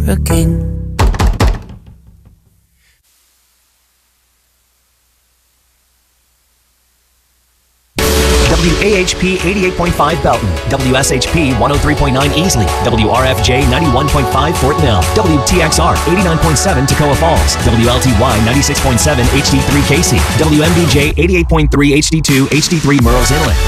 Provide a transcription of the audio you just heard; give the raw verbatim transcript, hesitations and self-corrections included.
a king. W A H P eighty-eight point five Belton, W S H P one oh three point nine Easley, W R F J ninety-one point five Fort Mill, W T X R eighty-nine point seven Toccoa Falls, W L T Y ninety-six point seven H D three Casey, W M B J eighty-eight point three H D two H D three Murrells Inlet.